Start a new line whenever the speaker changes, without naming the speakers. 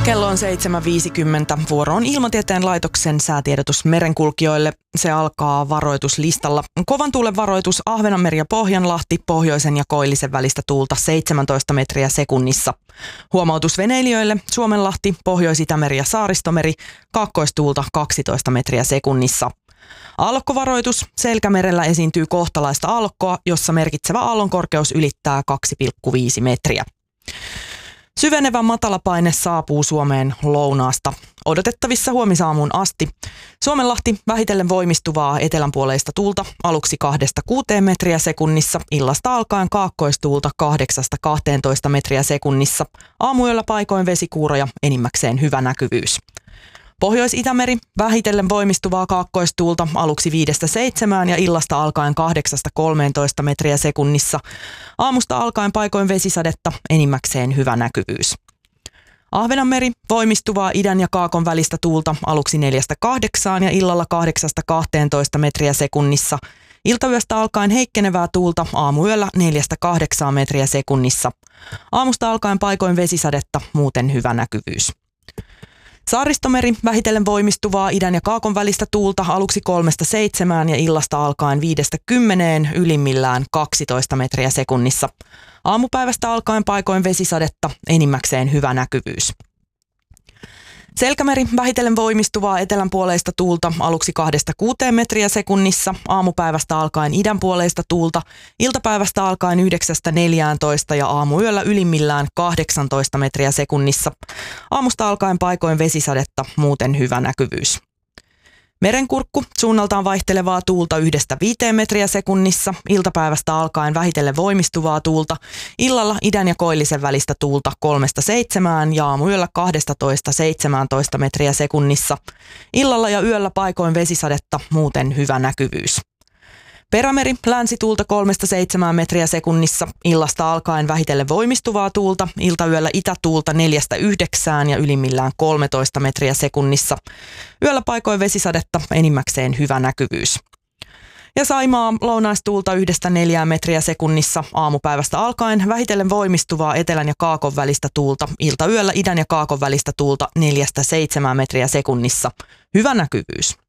Kello on 7.50. Vuoro on Ilmatieteen laitoksen säätiedotus merenkulkijoille. Se alkaa varoituslistalla. Kovan tuulen varoitus Ahvenanmeri ja Pohjanlahti, pohjoisen ja koillisen välistä tuulta 17 metriä sekunnissa. Huomautus veneilijöille Suomenlahti, Pohjois-Itämeri ja Saaristomeri, kaakkoistuulta 12 metriä sekunnissa. Aallokkovaroitus Selkämerellä esiintyy kohtalaista aallokkoa, jossa merkitsevä aallonkorkeus ylittää 2,5 metriä. Syvenevä matalapaine saapuu Suomeen lounaasta. Odotettavissa huomisaamuun asti. Suomenlahti vähitellen voimistuvaa etelänpuoleista tuulta aluksi 2-6 metriä sekunnissa, illasta alkaen kaakkoistuulta 8-12 metriä sekunnissa. Aamuyöllä paikoin vesikuuroja, enimmäkseen hyvä näkyvyys. Pohjois-Itämeri vähitellen voimistuvaa kaakkoistuulta aluksi 5-7 ja illasta alkaen 8-13 metriä sekunnissa. Aamusta alkaen paikoin vesisadetta, enimmäkseen hyvä näkyvyys. Ahvenanmeri voimistuvaa idän ja kaakon välistä tuulta aluksi 4-8 ja illalla 8-12 metriä sekunnissa. Iltayöstä alkaen heikkenevää tuulta aamuyöllä 4-8 metriä sekunnissa. Aamusta alkaen paikoin vesisadetta, muuten hyvä näkyvyys. Saaristomeri vähitellen voimistuvaa idän ja kaakon välistä tuulta aluksi 3-7 ja illasta alkaen 5-10, ylimmillään 12 metriä sekunnissa. Aamupäivästä alkaen paikoin vesisadetta, enimmäkseen hyvä näkyvyys. Selkämeri vähitellen voimistuvaa etelänpuoleista tuulta aluksi 2-6 metriä sekunnissa, aamupäivästä alkaen idänpuoleista tuulta, iltapäivästä alkaen 9-14 ja aamuyöllä ylimmillään 18 metriä sekunnissa. Aamusta alkaen paikoin vesisadetta, muuten hyvä näkyvyys. Merenkurkku suunnaltaan vaihtelevaa tuulta 1-5 metriä sekunnissa, iltapäivästä alkaen vähitellen voimistuvaa tuulta, illalla idän ja koillisen välistä tuulta 3-7 ja aamuyöllä 12-17 metriä sekunnissa. Illalla ja yöllä paikoin vesisadetta, muuten hyvä näkyvyys. Perämeri länsituulta 3-7 metriä sekunnissa, illasta alkaen vähitellen voimistuvaa tuulta, iltayöllä itätuulta 4-9 ja ylimmillään 13 metriä sekunnissa. Yöllä paikoin vesisadetta, enimmäkseen hyvä näkyvyys. Ja Saimaa lounaistuulta 1-4 metriä sekunnissa, aamupäivästä alkaen vähitellen voimistuvaa etelän ja kaakon välistä tuulta, iltayöllä idän ja kaakon välistä tuulta 4-7 metriä sekunnissa. Hyvä näkyvyys.